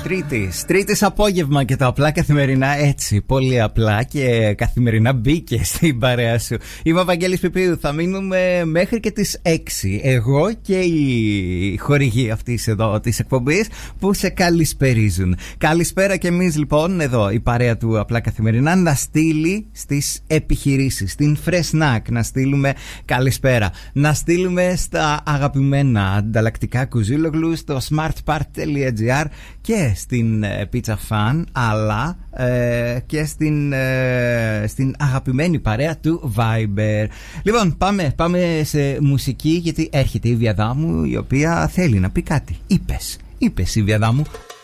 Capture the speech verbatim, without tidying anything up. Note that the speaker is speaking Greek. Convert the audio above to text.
Τρίτης, Τρίτης απόγευμα και το απλά καθημερινά έτσι, πολύ απλά και καθημερινά μπήκε στην παρέα σου. Είμαι ο Βαγγέλης Πιπίου, θα μείνουμε μέχρι και τις έξι. Εγώ και οι χορηγοί αυτής εδώ της εκπομπής που σε καλησπερίζουν. Καλησπέρα και εμείς λοιπόν εδώ η παρέα του απλά καθημερινά να στείλει στις επιχειρήσεις, στην Φρεσνάκ να στείλουμε καλησπέρα. Να στείλουμε στα αγαπημένα ανταλλακτικά κουζίλογλου στο smartpart τελεία gr και στην Pizza Fan, αλλά ε, και στην, ε, στην αγαπημένη παρέα του Viber. Λοιπόν, πάμε, πάμε σε μουσική, γιατί έρχεται η Βιαδάμου, η οποία θέλει να πει κάτι. Είπες, είπες η Βιαδάμου.